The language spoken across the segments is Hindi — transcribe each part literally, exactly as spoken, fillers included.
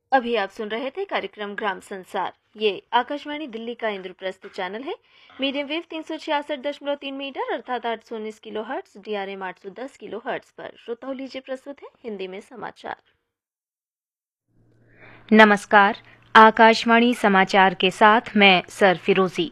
अभी आप सुन रहे थे कार्यक्रम ग्राम संसार। ये आकाशवाणी दिल्ली का इंद्रप्रस्थ चैनल है। मीडियम वेव तीन सौ छियासठ दशमलव तीन मीटर अर्थात आठ सौ उन्नीस किलो हर्ट्स, डीआरएम आठ सौ दस किलो हर्ट्स पर। श्रोताओं, लीजिए प्रस्तुत है हिंदी में समाचार। नमस्कार, आकाशवाणी समाचार के साथ मैं सर फिरोजी।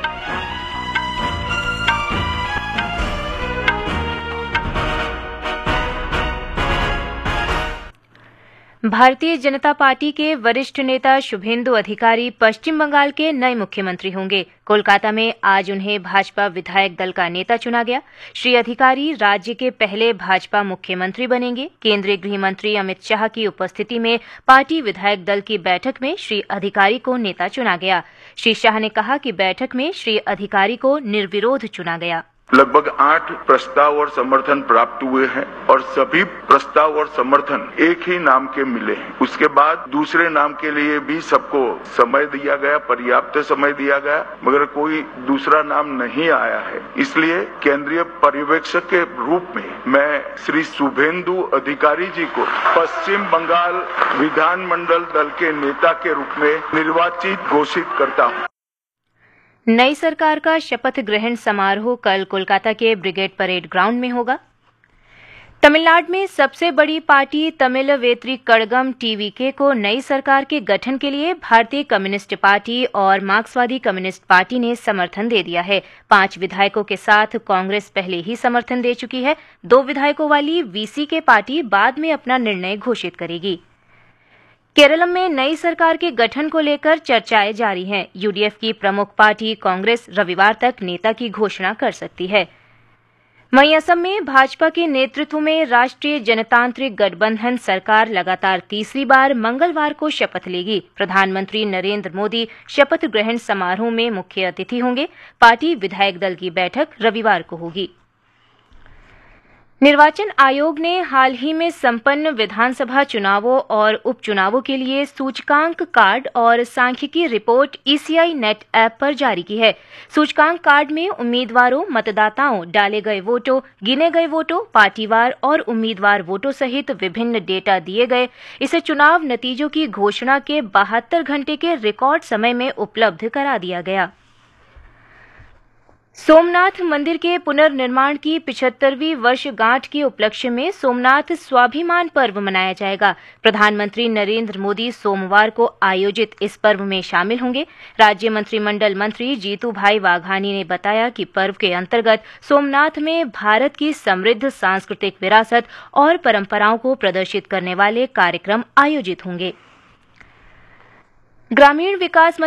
भारतीय जनता पार्टी के वरिष्ठ नेता शुभेंदु अधिकारी पश्चिम बंगाल के नए मुख्यमंत्री होंगे। कोलकाता में आज उन्हें भाजपा विधायक दल का नेता चुना गया। श्री अधिकारी राज्य के पहले भाजपा मुख्यमंत्री बनेंगे। केंद्रीय गृह मंत्री अमित शाह की उपस्थिति में पार्टी विधायक दल की बैठक में श्री अधिकारी को नेता चुना गया। श्री शाह ने कहा कि बैठक में श्री अधिकारी को निर्विरोध चुना गया। लगभग आठ प्रस्ताव और समर्थन प्राप्त हुए हैं और सभी प्रस्ताव और समर्थन एक ही नाम के मिले हैं। उसके बाद दूसरे नाम के लिए भी सबको समय दिया गया, पर्याप्त समय दिया गया, मगर कोई दूसरा नाम नहीं आया है। इसलिए केंद्रीय पर्यवेक्षक के रूप में मैं श्री शुभेंदु अधिकारी जी को पश्चिम बंगाल विधानमंडल दल के नेता के रूप में निर्वाचित घोषित करता हूँ। नई सरकार का शपथ ग्रहण समारोह कल कोलकाता के ब्रिगेड परेड ग्राउंड में होगा। तमिलनाडु में सबसे बड़ी पार्टी तमिल वेत्री कड़गम टीवीके को नई सरकार के गठन के लिए भारतीय कम्युनिस्ट पार्टी और मार्क्सवादी कम्युनिस्ट पार्टी ने समर्थन दे दिया है। पांच विधायकों के साथ कांग्रेस पहले ही समर्थन दे चुकी है। दो विधायकों वाली वीसीके पार्टी बाद में अपना निर्णय घोषित करेगी। केरल में नई सरकार के गठन को लेकर चर्चाएं जारी हैं। यूडीएफ की प्रमुख पार्टी कांग्रेस रविवार तक नेता की घोषणा कर सकती है। वहीं असम में भाजपा के नेतृत्व में राष्ट्रीय जनतांत्रिक गठबंधन सरकार लगातार तीसरी बार मंगलवार को शपथ लेगी। प्रधानमंत्री नरेंद्र मोदी शपथ ग्रहण समारोह में मुख्य अतिथि होंगे। पार्टी विधायक दल की बैठक रविवार को होगी। निर्वाचन आयोग ने हाल ही में संपन्न विधानसभा चुनावों और उपचुनावों के लिए सूचकांक कार्ड और सांख्यिकी रिपोर्ट ईसीआई नेट ऐप पर जारी की है। सूचकांक कार्ड में उम्मीदवारों, मतदाताओं, डाले गए वोटों, गिने गए वोटों, पार्टीवार और उम्मीदवार वोटों सहित विभिन्न डेटा दिए गए। इसे चुनाव नतीजों की घोषणा के बहत्तर घंटे के रिकॉर्ड समय में उपलब्ध करा दिया गया। सोमनाथ मंदिर के पुनर्निर्माण की पिछहत्तरवीं वर्षगांठ के उपलक्ष्य में सोमनाथ स्वाभिमान पर्व मनाया जाएगा। प्रधानमंत्री नरेंद्र मोदी सोमवार को आयोजित इस पर्व में शामिल होंगे। राज्य मंत्रिमंडल मंत्री जीतू भाई वाघानी ने बताया कि पर्व के अंतर्गत सोमनाथ में भारत की समृद्ध सांस्कृतिक विरासत और परंपराओं को प्रदर्शित करने वाले कार्यक्रम आयोजित होंगे। ग्रामीण विकास